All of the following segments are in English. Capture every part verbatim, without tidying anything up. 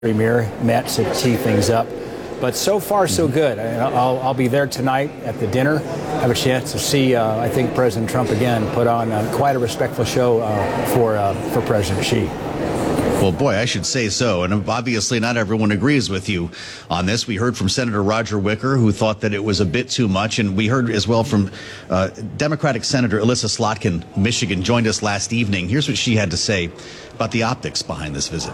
Premier met to tee things up. But so far, so good. I'll, I'll be there tonight at the dinner. Have a chance to see, uh, I think, President Trump again put on uh, quite a respectful show uh, for uh, for President Xi. Well, boy, I should say so. And obviously not everyone agrees with you on this. We heard from Senator Roger Wicker, who thought that it was a bit too much. And we heard as well from uh, Democratic Senator Elissa Slotkin, Michigan, joined us last evening. Here's what she had to say about the optics behind this visit.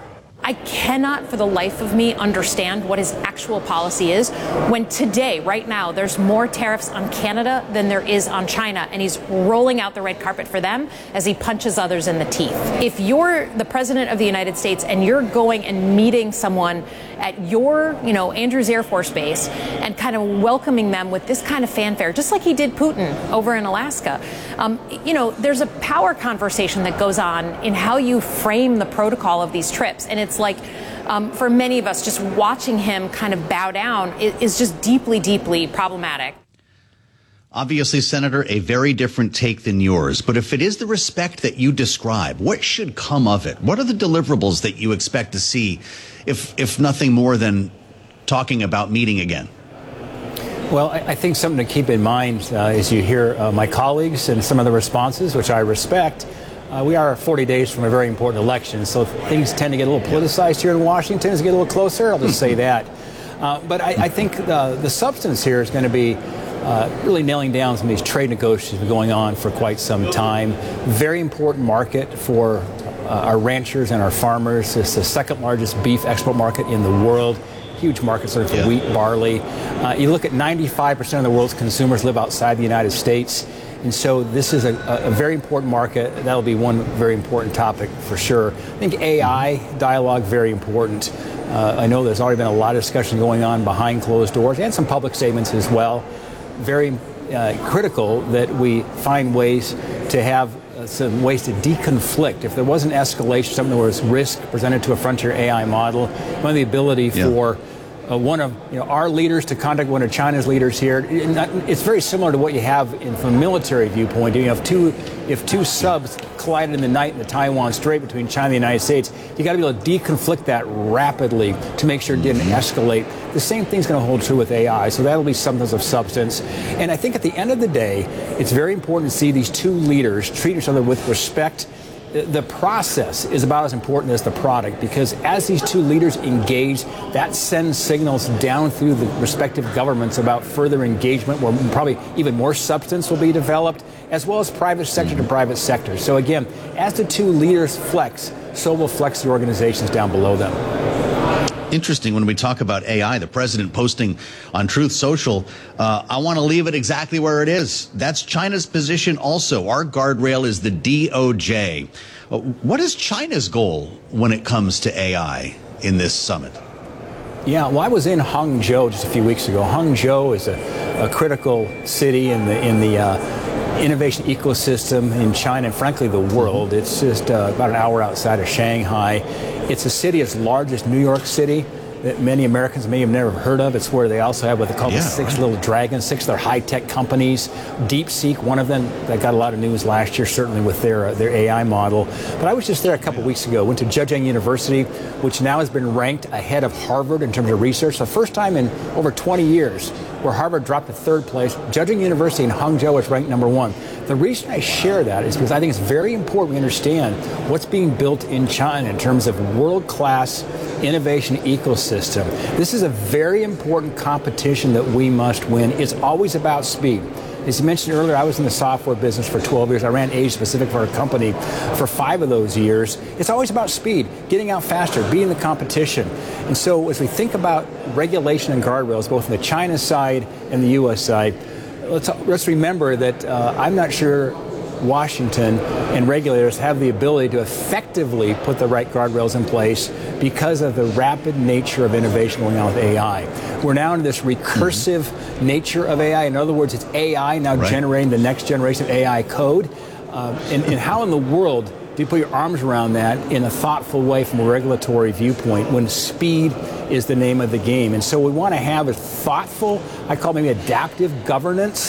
I cannot for the life of me understand what his actual policy is when today, right now, there's more tariffs on Canada than there is on China, and he's rolling out the red carpet for them as he punches others in the teeth. If you're the president of the United States and you're going and meeting someone at your, you know, Andrews Air Force Base and kind of welcoming them with this kind of fanfare, just like he did Putin over in Alaska, um, you know, there's a power conversation that goes on in how you frame the protocol of these trips. And it's like, um, for many of us, just watching him kind of bow down is, is just deeply, deeply problematic. Obviously, Senator, a very different take than yours. But if it is the respect that you describe, what should come of it? What are the deliverables that you expect to see, if if nothing more than talking about meeting again? Well, I, I think something to keep in mind uh, as you hear uh, my colleagues and some of the responses, which I respect. Uh, we are forty days from a very important election, so things tend to get a little politicized here in Washington as we get a little closer. I'll just say that. Uh, but I, I think the, the substance here is going to be uh, really nailing down some of these trade negotiations going on for quite some time. Very important market for uh, our ranchers and our farmers. It's the second largest beef export market in the world. Huge market sort of for yeah. wheat, barley. Uh, you look at ninety-five percent of the world's consumers live outside the United States. And so this is a, a very important market. That'll be one very important topic for sure. I think A I dialogue, very important. Uh, I know there's already been a lot of discussion going on behind closed doors and some public statements as well. Very uh, critical that we find ways to have uh, some ways to deconflict. If there was an escalation, something that was risk presented to a frontier A I model, one of the ability yeah. for Uh, one of you know, our leaders to contact one of China's leaders here. It's very similar to what you have in, from a military viewpoint. You know, if two if two subs collided in the night in the Taiwan Strait between China and the United States, you got to be able to deconflict that rapidly to make sure it didn't escalate. The same thing's going to hold true with A I, so that'll be something of substance. And I think at the end of the day, it's very important to see these two leaders treat each other with respect. The process is about as important as the product, because as these two leaders engage, that sends signals down through the respective governments about further engagement, where probably even more substance will be developed, as well as private sector to private sector. So again, as the two leaders flex, so will flex the organizations down below them. Interesting when we talk about A I, the president posting on Truth Social, uh, I want to leave it exactly where it is. That's China's position also. Our guardrail is the D O J. Uh, what is China's goal when it comes to A I in this summit? Yeah, well, I was in Hangzhou just a few weeks ago. Hangzhou is a, a critical city in the in the uh, innovation ecosystem in China and frankly the world. It's just uh, about an hour outside of Shanghai. It's a city as large as New York City that many Americans may have never heard of. It's where they also have what they call yeah, the six right. little dragons, six of their high-tech companies. DeepSeek, one of them, that got a lot of news last year, certainly with their uh, their A I model. But I was just there a couple weeks ago. Went to Zhejiang University, which now has been ranked ahead of Harvard in terms of research. The first time in over twenty years where Harvard dropped to third place. Zhejiang University in Hangzhou is ranked number one. The reason I share that is because I think it's very important we understand what's being built in China in terms of world-class innovation ecosystem. This is a very important competition that we must win. It's always about speed. As you mentioned earlier, I was in the software business for twelve years. I ran Asia Pacific for a company for five of those years. It's always about speed, getting out faster, beating the competition. And so as we think about regulation and guardrails, both on the China side and the U S side, let's, let's remember that uh, I'm not sure Washington and regulators have the ability to effectively put the right guardrails in place because of the rapid nature of innovation going on with A I. We're now in this recursive mm-hmm. nature of A I. In other words, it's A I now right. generating the next generation of A I code. Uh, and, and how in the world do you put your arms around that in a thoughtful way from a regulatory viewpoint when speed is the name of the game? And so we want to have a thoughtful, I call it maybe adaptive governance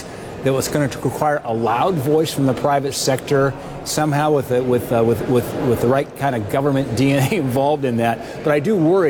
that was going to require a loud voice from the private sector, somehow with the, with, uh, with with with the right kind of government D N A involved in that. But I do worry